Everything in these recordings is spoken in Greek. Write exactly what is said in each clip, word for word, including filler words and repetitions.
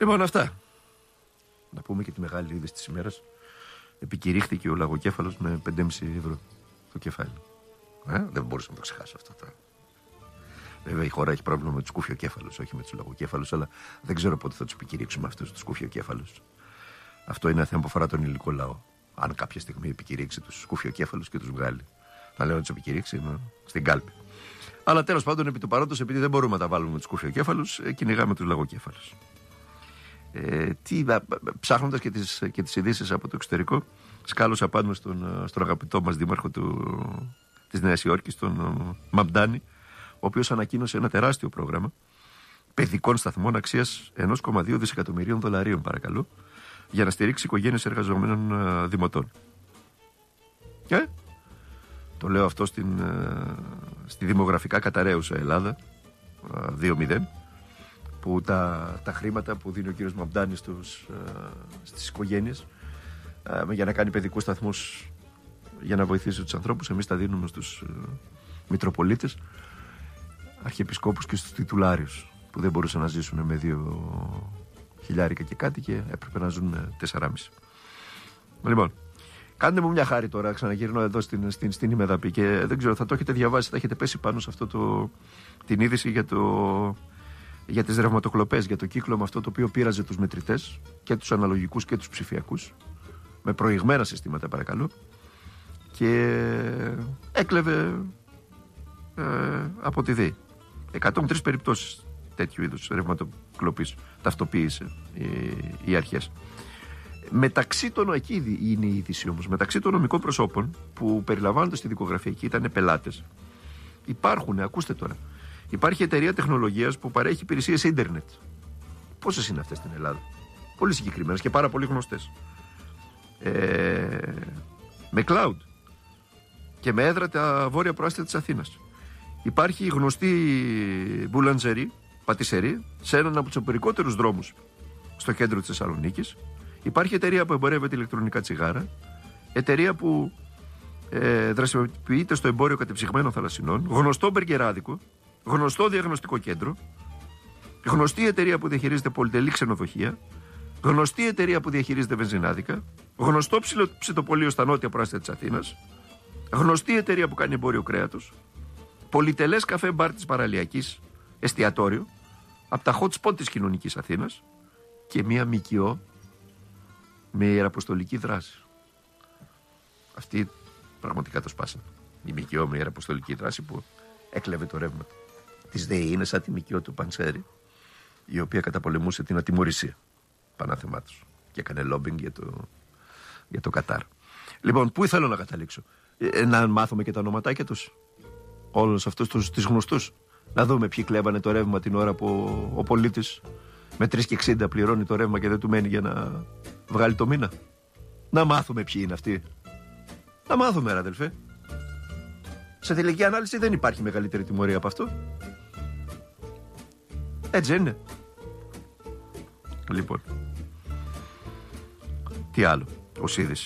Λοιπόν, αυτά. Να πούμε και τη μεγάλη είδηση της ημέρας. Επικηρύχθηκε ο λαγοκέφαλος με πέντε κόμμα πέντε ευρώ το κεφάλι. Ε, δεν μπορούσα να το ξεχάσω αυτό. Τώρα. Βέβαια η χώρα έχει πρόβλημα με τους κουφιοκέφαλους, όχι με τους λαγοκέφαλους, αλλά δεν ξέρω πότε θα τους επικηρύξουμε αυτούς τους κουφιοκέφαλους. Αυτό είναι ένα θέμα που αφορά τον ελληνικό λαό. Αν κάποια στιγμή επικηρύξει τους κουφιοκέφαλους και τους βγάλει. Θα λέω να τους επικηρύξει είναι στην κάλπη. Αλλά τέλος πάντων, επί του παρόντος, επειδή δεν μπορούμε να τα βάλουμε με τους κουφιοκέφαλους, κυνηγάμε τους λαγοκέφαλους. Ε, τι, ψάχνοντας και τις, και τις ειδήσεις από το εξωτερικό, σκάλωσα πάνω στον, στον αγαπητό μας δήμαρχο του, της Νέας Υόρκης, τον Μαμπντάνη, ο οποίος ανακοίνωσε ένα τεράστιο πρόγραμμα παιδικών σταθμών αξίας ένα κόμμα δύο δισεκατομμυρίων δολαρίων, παρακαλώ, για να στηρίξει οικογένειες εργαζομένων uh, δημοτών. Και το λέω αυτό στην, uh, στη δημογραφικά καταραίουσα Ελλάδα, uh, δύο μηδέν, που τα, τα χρήματα που δίνει ο κύριος Μαμπντάνης στους, uh, στις οικογένειες uh, για να κάνει παιδικούς σταθμούς για να βοηθήσει τους ανθρώπους, εμείς τα δίνουμε στους uh, Μητροπολίτες, Αρχιεπισκόπους και στους τιτουλάριους που δεν μπορούσαν να ζήσουν με δύο χιλιάρικα και κάτι και έπρεπε να ζουν με τέσσερα κόμμα πέντε. Λοιπόν, κάντε μου μια χάρη τώρα, ξαναγυρνώ εδώ στην, στην, στην ημεδαπή και δεν ξέρω, θα το έχετε διαβάσει, θα έχετε πέσει πάνω σε αυτό το, την είδηση για, το, για τις ρευματοκλοπές, για το κύκλωμα αυτό το οποίο πείραζε τους μετρητές και τους αναλογικούς και τους ψηφιακούς με προηγμένα συστήματα, παρακαλώ, και έκλεβε ε, από τη ΔΕΗ. εκατόν τρεις περιπτώσεις τέτοιου είδους ρευματοκλοπής ταυτοποίησε οι, οι αρχές. Μεταξύ των, εκεί είναι η είδηση όμως, μεταξύ των νομικών προσώπων που περιλαμβάνονται στη δικογραφία και ήταν πελάτες, υπάρχουν, ακούστε τώρα, υπάρχει εταιρεία τεχνολογίας που παρέχει υπηρεσίες ίντερνετ. Πόσες είναι αυτές στην Ελλάδα? Πολύ συγκεκριμένες και πάρα πολύ γνωστές. Ε, με cloud και με έδρα τα βόρεια προάστια της Αθήνας. Υπάρχει γνωστή μπουλαντζερή, πατησερή, σε έναν από τους εμπορικότερους δρόμους στο κέντρο της Θεσσαλονίκης. Υπάρχει εταιρεία που εμπορεύεται ηλεκτρονικά τσιγάρα, εταιρεία που ε, δραστηριοποιείται στο εμπόριο κατεψυγμένων θαλασσινών, γνωστό μπεργκεράδικο, γνωστό διαγνωστικό κέντρο, γνωστή εταιρεία που διαχειρίζεται πολυτελή ξενοδοχεία, γνωστή εταιρεία που διαχειρίζεται βενζινάδικα, γνωστό ψητοπολείο στα νότια προάστια της Αθήνας, γνωστή εταιρεία που κάνει εμπόριο κρέατος, πολυτελές καφέ μπαρ της παραλιακής, εστιατόριο, από τα hot spot της κοινωνικής Αθήνας και μία ΜΚΟ με ιεραποστολική δράση. Αυτή πραγματικά το σπάσανε. Η ΜΚΟ με ιεραποστολική δράση που έκλεβε το ρεύμα της ΔΕΗ. Είναι σαν τη ΜΚΟ του Παντσέρη, η οποία καταπολεμούσε την ατιμωρησία πανάθεμάτος και έκανε λόμπινγκ για το, για το Κατάρ. Λοιπόν, πού θέλω να καταλήξω? Ε, να μάθουμε και τα ονοματάκια τους, όλους αυτούς τους, τους γνωστούς. Να δούμε ποιοι κλέβανε το ρεύμα την ώρα που ο, ο πολίτης με τρεις και εξήντα πληρώνει το ρεύμα και δεν του μένει για να βγάλει το μήνα. Να μάθουμε ποιοι είναι αυτοί. Να μάθουμε, ρε αδελφέ. Σε τελική ανάλυση δεν υπάρχει μεγαλύτερη τιμωρία από αυτό. Έτσι είναι. Λοιπόν, τι άλλο ως είδηση?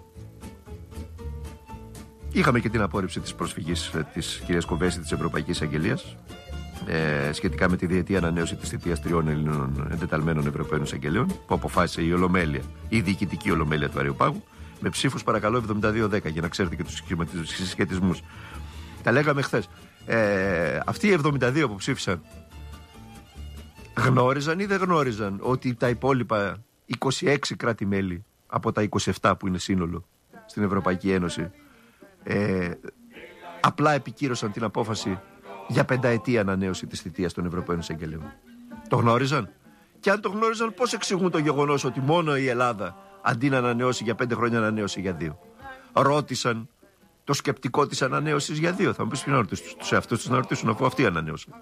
Είχαμε και την απόρριψη της προσφυγής της κυρίας Κοβέση της Ευρωπαϊκής Αγγελίας ε, σχετικά με τη διετή ανανέωση της θητείας τριών Ελλήνων εντεταλμένων Ευρωπαίων Εισαγγελέων, που αποφάσισε η Ολομέλεια, η διοικητική Ολομέλεια του Αριοπάγου, με ψήφους παρακαλώ εβδομήντα δύο δέκα, για να ξέρετε και τους συσχετισμούς. Τα λέγαμε χθες. Ε, αυτοί οι εβδομήντα δύο που ψήφισαν γνώριζαν ή δεν γνώριζαν ότι τα υπόλοιπα είκοσι έξι κράτη-μέλη από τα είκοσι επτά που είναι σύνολο στην Ευρωπαϊκή Ένωση ε, απλά επικύρωσαν την απόφαση για πενταετή ανανέωση της θητείας των Ευρωπαίων Εισαγγελέων? Το γνώριζαν? Και αν το γνώριζαν, πώς εξηγούν το γεγονός ότι μόνο η Ελλάδα αντί να ανανεώσει για πέντε χρόνια ανανέωσε για δύο? Ρώτησαν το σκεπτικό της ανανέωσης για δύο? Θα μου πεις, ποιοι να ρωτήσουν τους εαυτούς τους να ρωτήσουν, αφού αυτοί ανανέωσαν?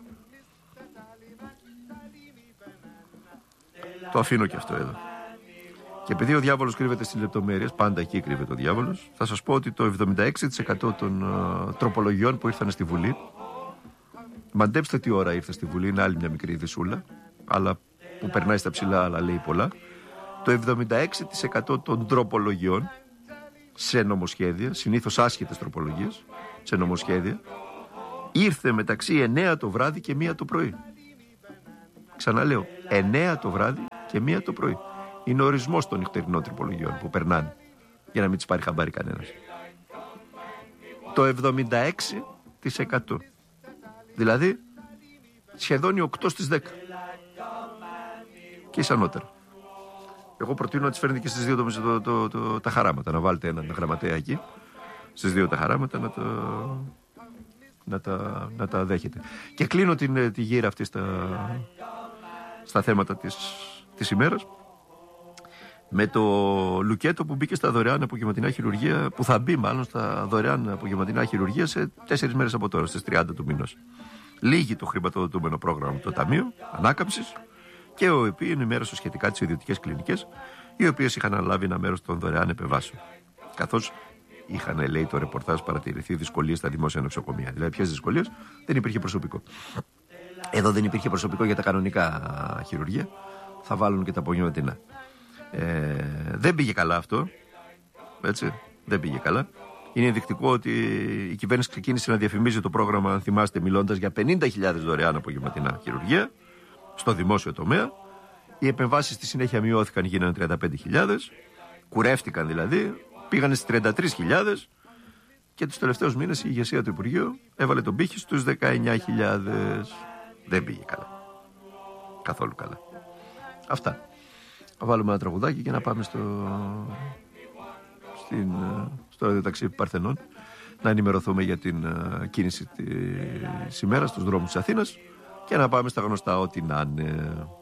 Το αφήνω και αυτό εδώ. Και επειδή ο διάβολος κρύβεται στις λεπτομέρειες, πάντα εκεί κρύβεται ο διάβολος, θα σας πω ότι το εβδομήντα έξι τοις εκατό των uh, τροπολογιών που ήρθαν στη Βουλή, μαντέψτε τι ώρα ήρθε στη Βουλή, είναι άλλη μια μικρή ειδισούλα, αλλά που περνάει στα ψηλά, αλλά λέει πολλά. Το εβδομήντα έξι τοις εκατό των τροπολογιών σε νομοσχέδια, συνήθως άσχετες τροπολογίες, σε νομοσχέδια, ήρθε μεταξύ εννέα το βράδυ και μία το πρωί. Ξαναλέω, εννέα το βράδυ και μία το πρωί. Είναι ο ορισμός των νυχτερινών τρυπολογιών που περνάνε, για να μην τις πάρει χαμπάρι κανένας. Το εβδομήντα έξι τοις εκατό. Δηλαδή σχεδόν οι οκτώ στις δέκα. Και ίσανότερα. Εγώ προτείνω να τις φέρνετε και στις δύο το, το, το, το, τα χαράματα. Να βάλετε έναν γραμματέα εκεί, στις δύο τα χαράματα, να, το, να, τα, να τα δέχετε. Και κλείνω την, τη γύρα αυτή στα, στα θέματα της, της ημέρας με το λουκέτο που μπήκε στα δωρεάν απογευματινά χειρουργία, που θα μπει μάλλον στα δωρεάν απογευματινά χειρουργία σε τέσσερις μέρες από τώρα, στις τριάντα του μηνός. Λύγει το χρηματοδοτούμενο πρόγραμμα του Ταμείου Ανάκαμψης και ο οποίο ενημέρωσε σχετικά τις ιδιωτικές κλινικές, οι οποίες είχαν αναλάβει ένα μέρος των δωρεάν επεμβάσεων. Καθώς είχαν, λέει το ρεπορτάζ, παρατηρηθεί δυσκολίες στα δημόσια νοσοκομεία. Δηλαδή, ποιες δυσκολίες? Δεν υπήρχε προσωπικό. Εδώ δεν υπήρχε προσωπικό για τα κανονικά χειρουργία. Θα βάλουν και τα απογευματινά. Ε, δεν πήγε καλά αυτό. Έτσι, δεν πήγε καλά. Είναι ενδεικτικό ότι η κυβέρνηση ξεκίνησε να διαφημίζει το πρόγραμμα, αν θυμάστε, μιλώντας για πενήντα χιλιάδες δωρεάν απογευματινά χειρουργία στο δημόσιο τομέα. Οι επεμβάσεις στη συνέχεια μειώθηκαν, γίνανε τριάντα πέντε χιλιάδες. Κουρεύτηκαν δηλαδή, πήγανε στις τριάντα τρεις χιλιάδες και τους τελευταίους μήνες η ηγεσία του Υπουργείου έβαλε τον πύχη στους δεκαεννιά χιλιάδες. Δεν πήγε καλά. Καθόλου καλά. Αυτά. Θα βάλουμε ένα τραγουδάκι και να πάμε στο, στην, στο ραδιοταξί Παρθενών, να ενημερωθούμε για την uh, κίνηση της ημέρας στους δρόμους της Αθήνας και να πάμε στα γνωστά ό,τι να είναι.